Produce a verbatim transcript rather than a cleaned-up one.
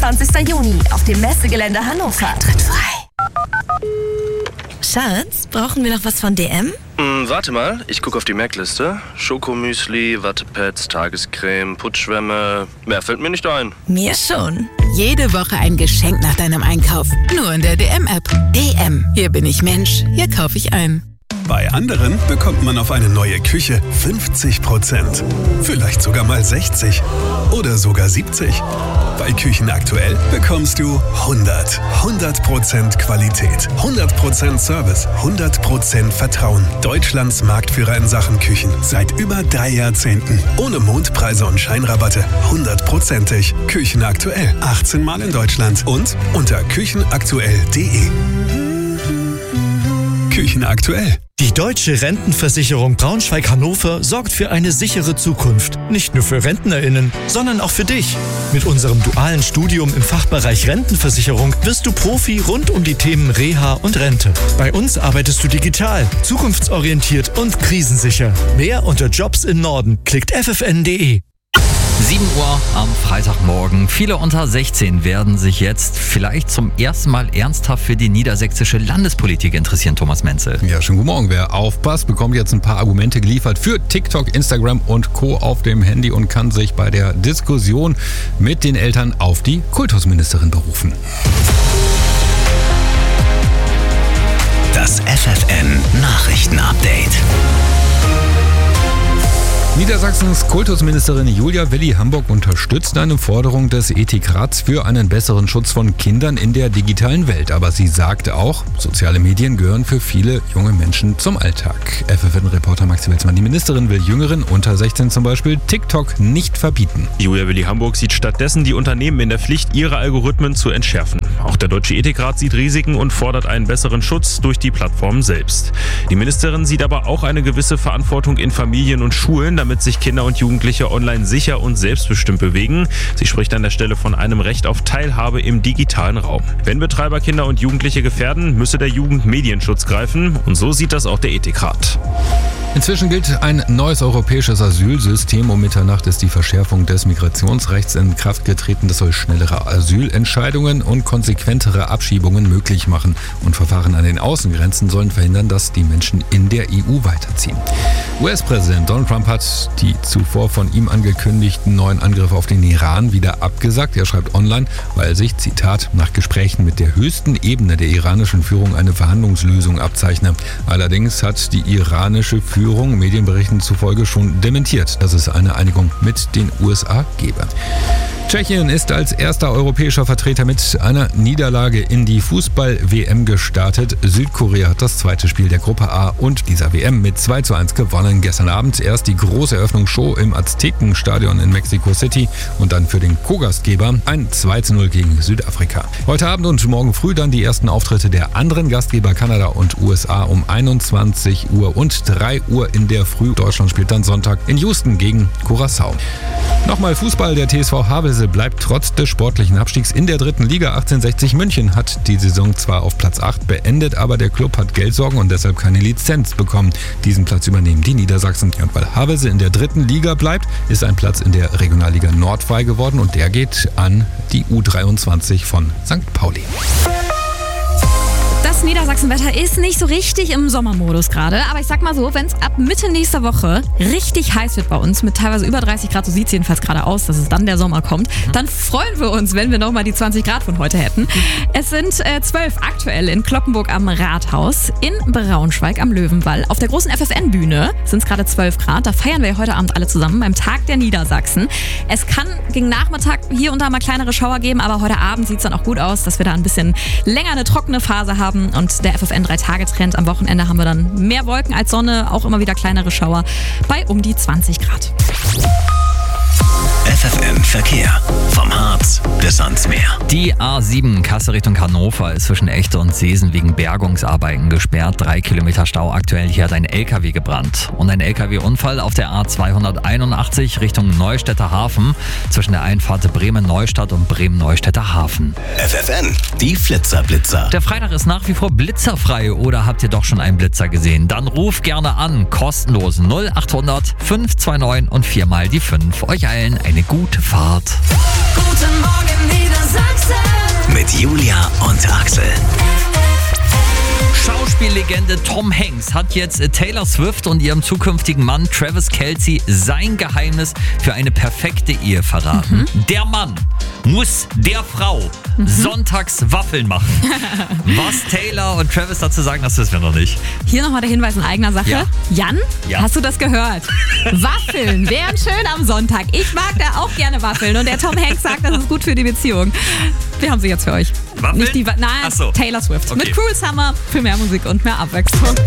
fünfundzwanzigsten Juni auf dem Messegelände Hannover. Tritt frei. Schatz, brauchen wir noch was von D M? Hm, warte mal, ich gucke auf die Merkliste. Schokomüsli, Wattepads, Tagescreme, Putzschwämme. Mehr fällt mir nicht ein. Mir schon. Jede Woche ein Geschenk nach deinem Einkauf. Nur in der D M-App. D M. Hier bin ich Mensch. Hier kaufe ich ein. Bei anderen bekommt man auf eine neue Küche fünfzig Prozent. Vielleicht sogar mal sechzig. Oder sogar siebzig. Bei Küchen aktuell bekommst du hundert. hundert Prozent Qualität. hundert Prozent Service. hundert Prozent Vertrauen. Deutschlands Marktführer in Sachen Küchen. Seit über drei Jahrzehnten. Ohne Mondpreise und Scheinrabatte. hundertprozentig. Küchen aktuell. achtzehn Mal in Deutschland. Und unter küchenaktuell punkt de. Küchen aktuell. Die Deutsche Rentenversicherung Braunschweig-Hannover sorgt für eine sichere Zukunft. Nicht nur für RentnerInnen, sondern auch für dich. Mit unserem dualen Studium im Fachbereich Rentenversicherung wirst du Profi rund um die Themen Reha und Rente. Bei uns arbeitest du digital, zukunftsorientiert und krisensicher. Mehr unter Jobs im Norden. Klickt f f n punkt de. sieben Uhr am Freitagmorgen. Viele unter sechzehn werden sich jetzt vielleicht zum ersten Mal ernsthaft für die niedersächsische Landespolitik interessieren, Thomas Menzel. Ja, schönen guten Morgen. Wer aufpasst, bekommt jetzt ein paar Argumente geliefert für TikTok, Instagram und Co. auf dem Handy und kann sich bei der Diskussion mit den Eltern auf die Kultusministerin berufen. Das F F N Nachrichtenupdate. Niedersachsens Kultusministerin Julia Willi-Hamburg unterstützt eine Forderung des Ethikrats für einen besseren Schutz von Kindern in der digitalen Welt. Aber sie sagte auch, soziale Medien gehören für viele junge Menschen zum Alltag. F F N-Reporter Maxi Welzmann, die Ministerin will Jüngeren unter sechzehn zum Beispiel TikTok nicht verbieten. Julia Willi-Hamburg sieht stattdessen die Unternehmen in der Pflicht, ihre Algorithmen zu entschärfen. Auch der Deutsche Ethikrat sieht Risiken und fordert einen besseren Schutz durch die Plattformen selbst. Die Ministerin sieht aber auch eine gewisse Verantwortung in Familien und Schulen, damit sich Kinder und Jugendliche online sicher und selbstbestimmt bewegen. Sie spricht an der Stelle von einem Recht auf Teilhabe im digitalen Raum. Wenn Betreiber Kinder und Jugendliche gefährden, müsse der Jugendmedienschutz greifen. Und so sieht das auch der Ethikrat. Inzwischen gilt ein neues europäisches Asylsystem. Um Mitternacht ist die Verschärfung des Migrationsrechts in Kraft getreten. Das soll schnellere Asylentscheidungen und konsequentere Abschiebungen möglich machen. Und Verfahren an den Außengrenzen sollen verhindern, dass die Menschen in der E U weiterziehen. U S-Präsident Donald Trump hat die zuvor von ihm angekündigten neuen Angriffe auf den Iran wieder abgesagt. Er schreibt online, weil sich, Zitat, nach Gesprächen mit der höchsten Ebene der iranischen Führung eine Verhandlungslösung abzeichne. Allerdings hat die iranische Führung Medienberichten zufolge schon dementiert, dass es eine Einigung mit den U S A gebe. Tschechien ist als erster europäischer Vertreter mit einer Niederlage in die Fußball-W M gestartet. Südkorea hat das zweite Spiel der Gruppe A und dieser W M mit zwei zu eins gewonnen. Gestern Abend erst die große Eröffnungsshow im Aztekenstadion in Mexico City und dann für den Co-Gastgeber ein zwei zu null gegen Südafrika. Heute Abend und morgen früh dann die ersten Auftritte der anderen Gastgeber Kanada und U S A um einundzwanzig Uhr und drei Uhr in der Früh. Deutschland spielt dann Sonntag in Houston gegen Curaçao. Nochmal Fußball, der T S V Havelse bleibt trotz des sportlichen Abstiegs in der dritten Liga. achtzehnhundertsechzig München hat die Saison zwar auf Platz acht beendet, aber der Club hat Geldsorgen und deshalb keine Lizenz bekommen. Diesen Platz übernehmen die Niedersachsen. Und weil Havelse in der dritten Liga bleibt, ist ein Platz in der Regionalliga Nord frei geworden und der geht an die U dreiundzwanzig von Sankt Pauli. Das Niedersachsenwetter ist nicht so richtig im Sommermodus gerade, aber ich sag mal so, wenn es ab Mitte nächster Woche richtig heiß wird bei uns, mit teilweise über dreißig Grad, so sieht es jedenfalls gerade aus, dass es dann der Sommer kommt, dann freuen wir uns, wenn wir nochmal die zwanzig Grad von heute hätten. Es sind äh, zwölf aktuell in Cloppenburg am Rathaus, in Braunschweig am Löwenwall. Auf der großen F F N-Bühne sind es gerade zwölf Grad, da feiern wir heute Abend alle zusammen beim Tag der Niedersachsen. Es kann gegen Nachmittag hier und da mal kleinere Schauer geben, aber heute Abend sieht es dann auch gut aus, dass wir da ein bisschen länger eine trockene Phase haben. Und der F F N drei Tage Trend, am Wochenende haben wir dann mehr Wolken als Sonne, auch immer wieder kleinere Schauer bei um die zwanzig Grad. F F N Verkehr. Vom Harz bis ans Meer. Die A sieben Kassel Richtung Hannover ist zwischen Echte und Seesen wegen Bergungsarbeiten gesperrt. Drei Kilometer Stau aktuell. Hier hat ein L K W gebrannt. Und ein L K W-Unfall auf der A zweihunderteinundachtzig Richtung Neustädter Hafen zwischen der Einfahrt Bremen-Neustadt und Bremen-Neustädter Hafen. F F N, die Flitzerblitzer. Der Freitag ist nach wie vor blitzerfrei. Oder habt ihr doch schon einen Blitzer gesehen? Dann ruf gerne an. Kostenlos null achthundert fünf zwei neun und viermal die fünf. Euch allen eine gute Fahrt. Guten Morgen, Niedersachsen. mit Axel. Schauspiellegende Tom Hanks hat jetzt Taylor Swift und ihrem zukünftigen Mann Travis Kelce sein Geheimnis für eine perfekte Ehe verraten. Mhm. Der Mann muss der Frau mhm. sonntags Waffeln machen. Was Taylor und Travis dazu sagen, das wissen wir noch nicht. Hier nochmal der Hinweis in eigener Sache. Ja. Jan, ja. hast du das gehört? Waffeln wären schön am Sonntag. Ich mag da auch gerne Waffeln und der Tom Hanks sagt, das ist gut für die Beziehung. Wir haben sie jetzt für euch. Waffeln? Nicht die Wa- Nein, Ach so. Taylor Swift. Okay. Mit Cruel Summer für mehr Musik und mehr Abwechslung.